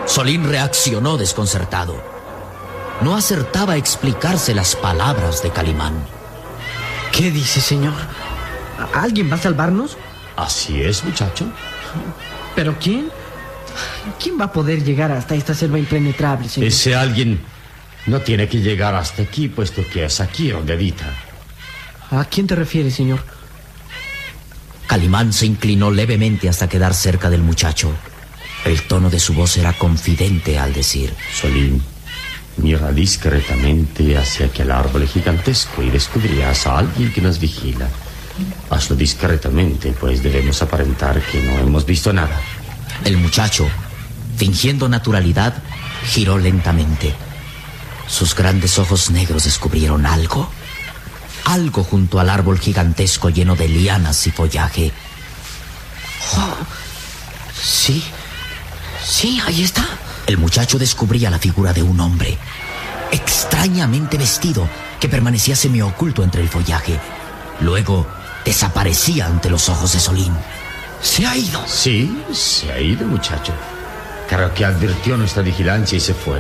Solín reaccionó desconcertado. No acertaba a explicarse las palabras de Calimán. ¿Qué dice, señor? ¿Alguien va a salvarnos? Así es, muchacho. ¿Pero quién? ¿Quién va a poder llegar hasta esta selva impenetrable, señor? Ese alguien no tiene que llegar hasta aquí, puesto que es aquí donde habita. ¿A quién te refieres, señor? Calimán se inclinó levemente hasta quedar cerca del muchacho. El tono de su voz era confidente al decir: Solín, mira discretamente hacia aquel árbol gigantesco y descubrirás a alguien que nos vigila. Hazlo discretamente, pues debemos aparentar que no hemos visto nada. El muchacho, fingiendo naturalidad, giró lentamente. Sus grandes ojos negros descubrieron algo. Algo junto al árbol gigantesco lleno de lianas y follaje. Oh, sí, ahí está. El muchacho descubría la figura de un hombre, extrañamente vestido, que permanecía semioculto entre el follaje. Luego desaparecía ante los ojos de Solín. ¿Se ha ido? Sí, se ha ido, muchacho. Creo que advirtió nuestra vigilancia y se fue.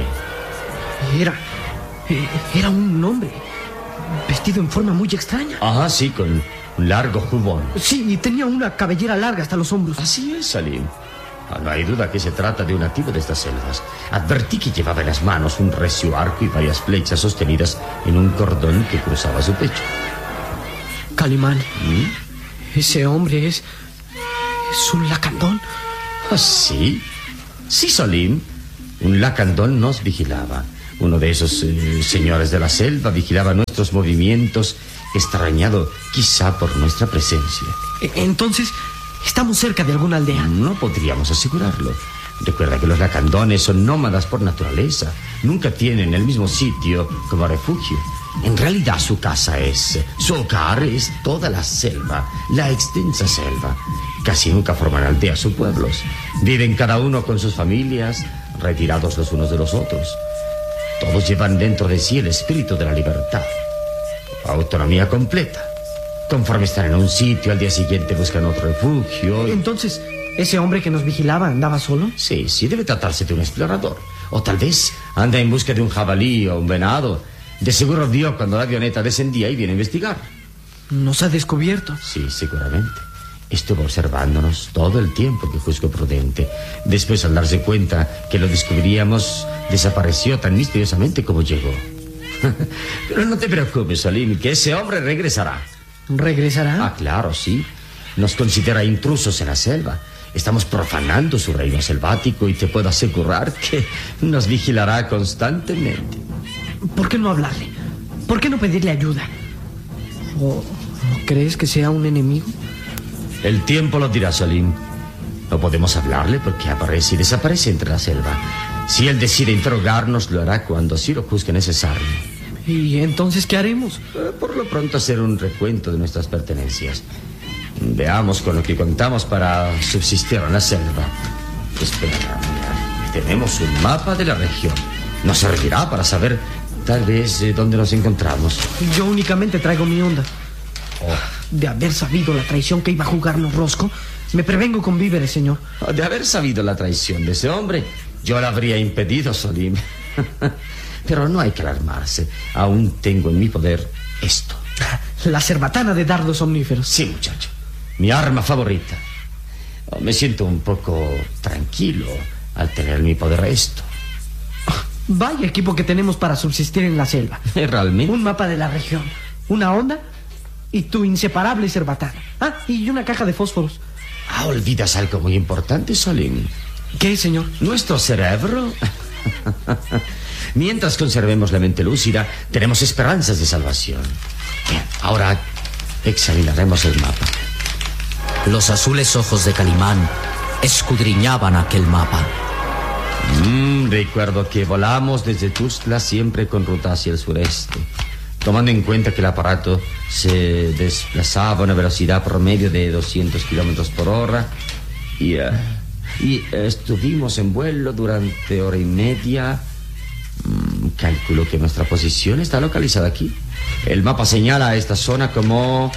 Era un hombre vestido en forma muy extraña. Ah, sí, con un largo jubón. Sí, y tenía una cabellera larga hasta los hombros. Así es, Salim. No hay duda que se trata de un nativo de estas selvas. Advertí que llevaba en las manos un recio arco y varias flechas sostenidas en un cordón que cruzaba su pecho. Calimán, ese hombre es un lacandón. ¿Ah, sí? Sí, Salim. Un lacandón nos vigilaba. Uno de esos señores de la selva vigilaba nuestros movimientos, extrañado quizá por nuestra presencia. Entonces, ¿estamos cerca de alguna aldea? No podríamos asegurarlo. Recuerda que los lacandones son nómadas por naturaleza. Nunca tienen el mismo sitio como refugio. En realidad su hogar es toda la selva, la extensa selva. Casi nunca forman aldeas o pueblos. Viven cada uno con sus familias, retirados los unos de los otros. Todos llevan dentro de sí el espíritu de la libertad. Autonomía completa. Conforme están en un sitio, al día siguiente buscan otro refugio. Entonces, ¿ese hombre que nos vigilaba andaba solo? Sí, debe tratarse de un explorador. O tal vez anda en busca de un jabalí o un venado. De seguro vio cuando la avioneta descendía y viene a investigar. ¿Nos ha descubierto? Sí, seguramente. Estuvo observándonos todo el tiempo que juzgó prudente. Después, al darse cuenta que lo descubriríamos, desapareció tan misteriosamente como llegó. Pero no te preocupes, Salim, que ese hombre regresará. ¿Regresará? Ah, claro, sí. Nos considera intrusos en la selva. Estamos profanando su reino selvático y te puedo asegurar que nos vigilará constantemente. ¿Por qué no hablarle? ¿Por qué no pedirle ayuda? ¿O crees que sea un enemigo? El tiempo lo dirá, Salim. No podemos hablarle porque aparece y desaparece entre la selva. Si él decide interrogarnos, lo hará cuando así lo juzgue necesario. ¿Y entonces qué haremos? Por lo pronto hacer un recuento de nuestras pertenencias. Veamos con lo que contamos para subsistir en la selva. Espera, mira, tenemos un mapa de la región. Nos servirá para saber tal vez dónde nos encontramos. Yo únicamente traigo mi onda. Oh. De haber sabido la traición que iba a jugarnos Rosco, me prevengo con víveres, señor. De haber sabido la traición de ese hombre, yo la habría impedido, Salim. Pero no hay que alarmarse. Aún tengo en mi poder esto. La cerbatana de dardos omníferos. Sí, muchacho. Mi arma favorita. Me siento un poco tranquilo al tener en mi poder esto. Vaya equipo que tenemos para subsistir en la selva. ¿Realmente? Un mapa de la región, una onda y tu inseparable cerbatana. Ah, y una caja de fósforos. Olvidas algo muy importante, Salim. ¿Qué, señor? Nuestro cerebro. Mientras conservemos la mente lúcida, tenemos esperanzas de salvación. Bien, ahora examinaremos el mapa. Los azules ojos de Calimán escudriñaban aquel mapa. Recuerdo que volamos desde Tuzla siempre con ruta hacia el sureste, tomando en cuenta que el aparato se desplazaba a una velocidad promedio de 200 kilómetros por hora y estuvimos en vuelo durante hora y media. Calculo que nuestra posición está localizada aquí. El mapa señala a esta zona como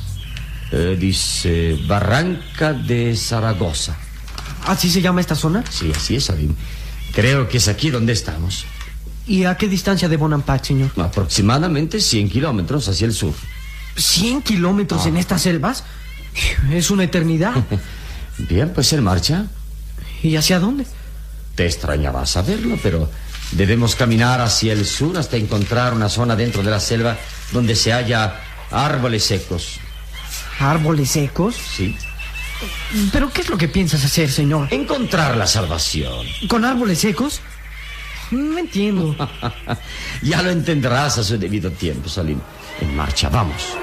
dice Barranca de Zaragoza. ¿Así se llama esta zona? Sí, así es, Salim. Creo que es aquí donde estamos. ¿Y a qué distancia de Bonampak, señor? Aproximadamente 100 kilómetros hacia el sur. ¿100 kilómetros en estas selvas? Es una eternidad. Bien, pues en marcha. ¿Y hacia dónde? Te extrañaba saberlo, pero debemos caminar hacia el sur hasta encontrar una zona dentro de la selva donde se halla árboles secos. ¿Árboles secos? Sí. ¿Pero qué es lo que piensas hacer, señor? Encontrar la salvación. ¿Con árboles secos? No entiendo. Ya lo entenderás a su debido tiempo, Salim. En marcha, vamos.